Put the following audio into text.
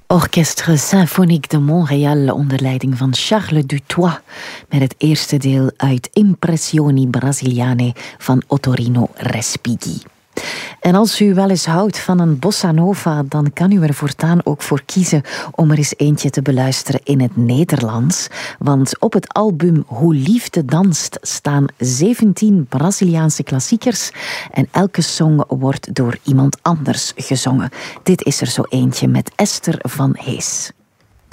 Orchestre Symphonique de Montréal onder leiding van Charles Dutoit met het eerste deel uit Impressioni Brasiliane van Ottorino Respighi. En als u wel eens houdt van een bossa nova, dan kan u er voortaan ook voor kiezen om er eens eentje te beluisteren in het Nederlands. Want op het album Hoe Liefde Danst staan 17 Braziliaanse klassiekers en elke song wordt door iemand anders gezongen. Dit is er zo eentje met Esther van Hees.